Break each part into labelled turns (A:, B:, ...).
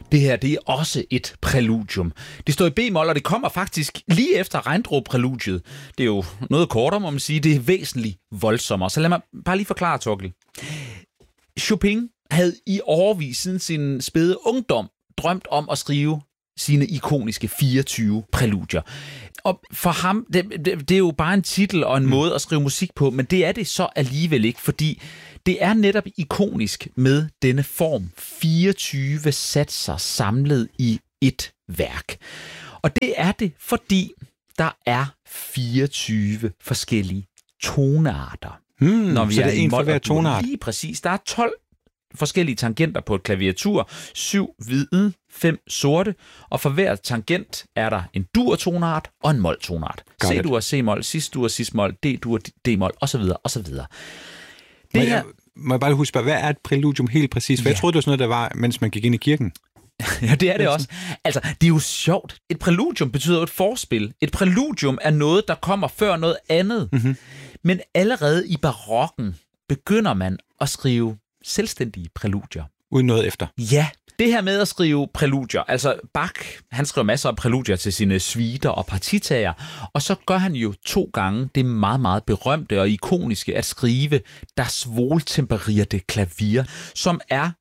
A: Det her, det er også et præludium. Det står i b-mol, og det kommer faktisk lige efter Rheintroop-præludiet. Det er jo noget kortere, må man sige. Det er væsentligt voldsommere. Så lad mig bare lige forklare, Torkel. Chopin havde i årevis siden sin spæde ungdom drømt om at skrive sine ikoniske 24 præludier. Og for ham, det er jo bare en titel og en måde at skrive musik på, men det er det så alligevel ikke, fordi det er netop ikonisk med denne form. 24 satser samlet i et værk. Og det er det, fordi der er 24 forskellige tonearter.
B: Når vi så er det en for hver tonart?
A: Lige præcis. Der er 12 forskellige tangenter på et klaviatur. 7 hvide, 5 sorte, og for hver tangent er der en dur-tonart og en mol-tonart. C-dur, C-mol, cis-dur, cis-mol, D-dur, D-mol, osv. osv.
B: Må jeg bare huske, hvad er et præludium helt præcis? For jeg troede, det var sådan noget, der var, mens man gik ind i kirken.
A: Ja, det er det også. Altså, det er jo sjovt. Et præludium betyder jo et forspil. Et præludium er noget, der kommer før noget andet. Mm-hmm. Men allerede i barokken begynder man at skrive selvstændige præludier.
B: Uden noget efter.
A: Ja, det her med at skrive præludier. Altså Bach, han skriver masser af præludier til sine suiter og partitager, og så gør han jo 2 gange det meget, meget berømte og ikoniske at skrive Das Wohltemperierte Klavier, som er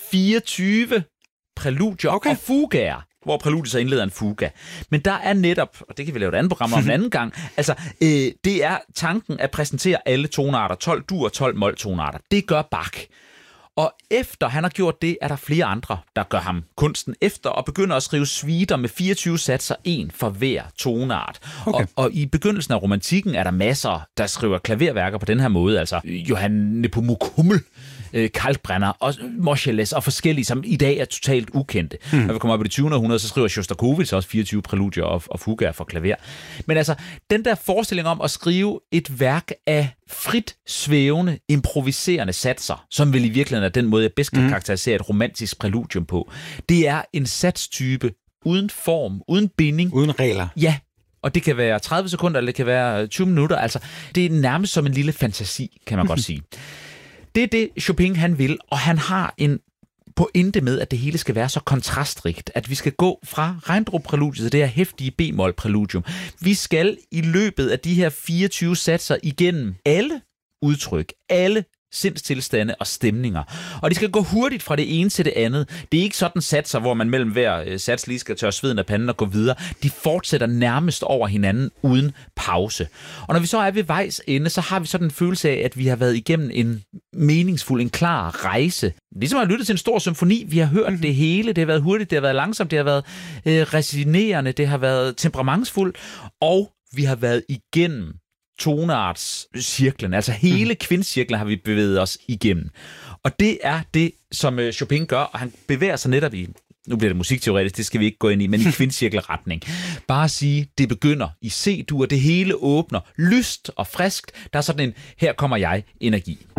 A: 24 præludier og fugaer, hvor præludiet så indleder en fuga. Men der er netop, og det kan vi lave et andet program om en anden gang, altså det er tanken at præsentere alle tonarter, 12 dur og 12 mol-tonarter. Det gør Bach. Og efter han har gjort det, er der flere andre, der gør ham kunsten efter og begynder at skrive suiter med 24 satser, en for hver tonart. Okay. Og i begyndelsen af romantikken er der masser, der skriver klaverværker på den her måde. Altså Johann Nepomuk Hummel, Kalkbrenner og Moscheles og forskellige, som i dag er totalt ukendte. Når vi kommer op i det 20. århundrede, så skriver Sjostakovitj også 24 præludier og fugaer for klaver. Men altså, den der forestilling om at skrive et værk af frit svævende, improviserende satser, som vel i virkeligheden er den måde, jeg bedst kan karakterisere et romantisk præludium på, det er en satstype uden form, uden binding.
B: Uden regler.
A: Ja, og det kan være 30 sekunder, eller det kan være 20 minutter. Altså, det er nærmest som en lille fantasi, kan man godt sige. Det er det, Chopin han vil, og han har en pointe med, at det hele skal være så kontrastrigt, at vi skal gå fra Rheintroop-præludiet til det her heftige b-mol-præludium. Vi skal i løbet af de her 24 satser igennem alle udtryk, alle sindstilstande og stemninger. Og de skal gå hurtigt fra det ene til det andet. Det er ikke sådan satser, hvor man mellem hver sats lige skal tørre sveden af panden og gå videre. De fortsætter nærmest over hinanden uden pause. Og når vi så er ved vejs ende, så har vi sådan en følelse af, at vi har været igennem en meningsfuld, en klar rejse. Ligesom at have lyttet til en stor symfoni. Vi har hørt det hele. Det har været hurtigt, det har været langsomt, det har været resignerende, det har været temperamentsfuldt, og vi har været igennem toneartscirklen, altså hele kvintcirklen har vi bevæget os igennem. Og det er det, som Chopin gør, og han bevæger sig netop i, nu bliver det musikteoretisk, det skal vi ikke gå ind i, men i kvintcirkelretning. Bare at sige, det begynder i C-dur, det hele åbner lyst og friskt, der er sådan en, her kommer jeg, energi.